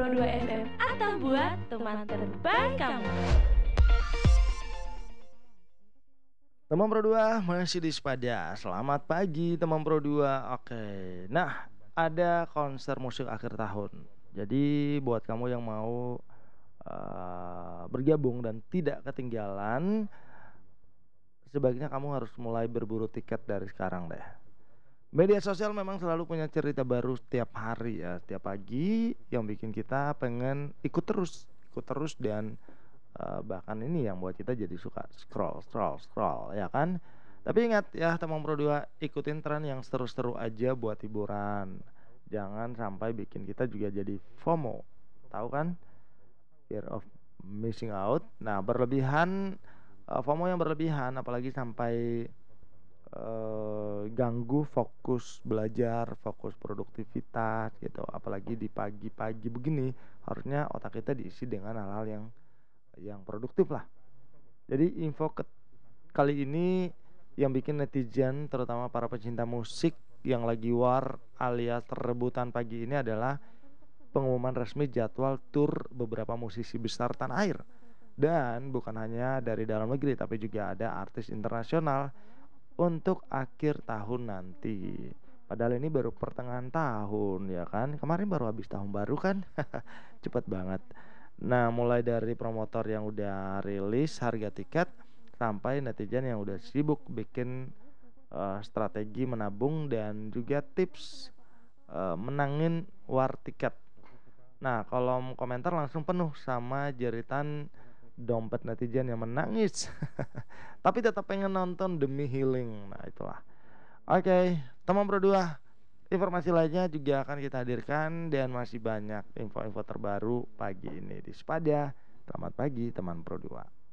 Pro 2 FM atau buat teman terbaik kamu. Teman Pro 2 masih di Sepada. Selamat pagi teman Pro 2. Oke. Nah, ada konser musik akhir tahun. Jadi buat kamu yang mau bergabung dan tidak ketinggalan, sebaiknya kamu harus mulai berburu tiket dari sekarang deh. Media sosial memang selalu punya cerita baru setiap hari ya, setiap pagi yang bikin kita pengen ikut terus dan bahkan ini yang buat kita jadi suka scroll ya kan. Tapi ingat ya teman Pro 2, ikutin tren yang seru-seru aja buat hiburan. Jangan sampai bikin kita juga jadi FOMO. Tahu kan? Fear of missing out. Nah, FOMO yang berlebihan apalagi sampai ganggu fokus belajar, fokus produktivitas gitu. Apalagi di pagi-pagi begini, harusnya otak kita diisi dengan hal-hal yang produktif lah. Jadi kali ini yang bikin netizen terutama para pecinta musik yang lagi war alias rebutan pagi ini adalah pengumuman resmi jadwal tur beberapa musisi besar tanah air. Dan bukan hanya dari dalam negeri tapi juga ada artis internasional untuk akhir tahun nanti. Padahal ini baru pertengahan tahun ya kan. Kemarin baru habis tahun baru kan. Cepet banget. Nah, mulai dari promotor yang udah rilis harga tiket sampai netizen yang udah sibuk bikin strategi menabung dan juga tips menangin war tiket. Nah, kolom komentar langsung penuh sama jeritan dompet netizen yang menangis. Tapi tetap pengen nonton demi healing. Nah, itulah. Oke, teman Pro 2, informasi lainnya juga akan kita hadirkan dan masih banyak info-info terbaru pagi ini di Sepada. Selamat pagi teman Pro 2.